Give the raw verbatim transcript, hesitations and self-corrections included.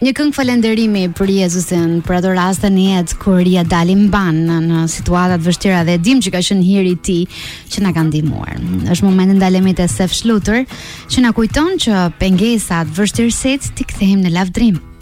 Një këngë falënderimi për Jezusin, për ato raste në jetë kur ja dalim ban në situata të vështira dhe dim që ka qenë hiri i tij që na ka ndihmuar. Është momenti ndalimit e Sef Shluter që na kujton që pengesat, vështirësitë ti kthehim në lavdrim.